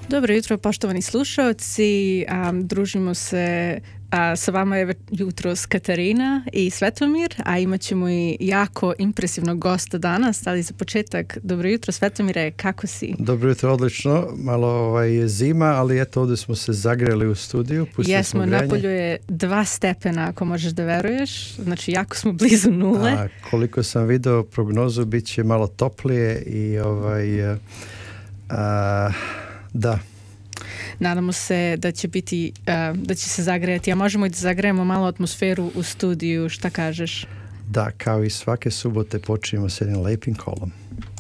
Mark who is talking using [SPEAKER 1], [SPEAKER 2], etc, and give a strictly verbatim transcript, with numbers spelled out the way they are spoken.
[SPEAKER 1] Dobro jutro, poštovani slušaoci. Um, družimo se, a, sa vama je jutros Katarina i Svetomir, a imat ćemo i jako impresivnog gosta danas, ali za početak, dobro jutro Svetomire, kako si?
[SPEAKER 2] Dobro jutro, odlično. Malo ovaj, je zima, ali eto ovdje smo se zagreli u studiju.
[SPEAKER 1] Jesmo, napolju je dva stepena, ako možeš da veruješ, znači jako smo blizu nule.
[SPEAKER 2] A koliko sam video prognozu, bit će malo toplije i ovaj... A, da.
[SPEAKER 1] Nadamo se da će biti, uh, da će se zagrejati, a možemo i da zagrejemo malo atmosferu u studiju, šta kažeš?
[SPEAKER 2] Da, kao i svake subote počinjemo s jednim lepim kolom.